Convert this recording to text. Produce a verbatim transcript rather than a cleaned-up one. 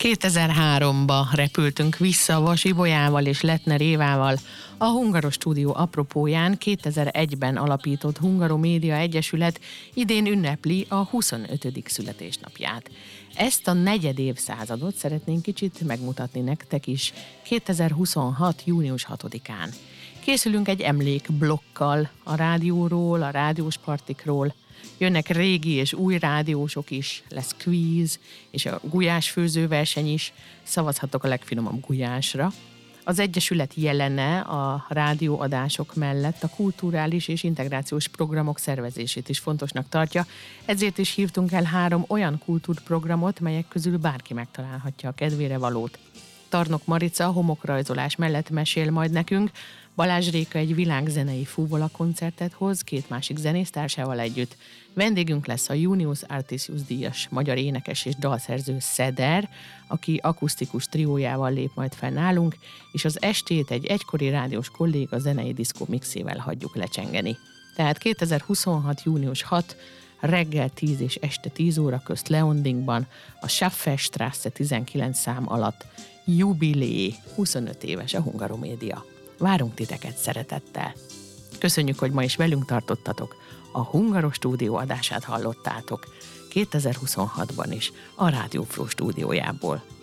kétezer-háromba repültünk vissza Vas Ibolyával és Lettner Évával. A Hungarostúdió apropóján kétezer-egyben alapított Hungaromédia Egyesület idén ünnepli a huszonötödik születésnapját. Ezt a negyed évszázadot szeretnénk kicsit megmutatni nektek is kétezer-huszonhat. június hatodikán. Készülünk egy emlékblokkal a rádióról, a rádiós partikról. Jönnek régi és új rádiósok is, lesz kvíz, és a gulyásfőző verseny is, szavazhatok a legfinomabb gulyásra. Az Egyesület jelene a rádióadások mellett a kulturális és integrációs programok szervezését is fontosnak tartja, ezért is hívtunk el három olyan kultúrprogramot, melyek közül bárki megtalálhatja a kedvére valót. Tarnok Marica homokrajzolás mellett mesél majd nekünk, Balázs Réka egy világzenei fúvola koncertet hoz két másik zenésztársával együtt. Vendégünk lesz a Junius Artisius díjas magyar énekes és dalszerző Szeder, aki akusztikus triójával lép majd fel nálunk, és az estét egy egykori rádiós kolléga zenei diszkó mixével hagyjuk lecsengeni. Tehát kétezer-huszonhat. június hatodika reggel tíz és este tíz óra közt Leondingban, a Schaffenstrasse tizenkilenc szám alatt jubilé, huszonöt éves a Hungaromédia. Várunk titeket szeretettel. Köszönjük, hogy ma is velünk tartottatok. A Hungarostúdió adását hallottátok kétezer-huszonhatban is a Rádió Fró stúdiójából.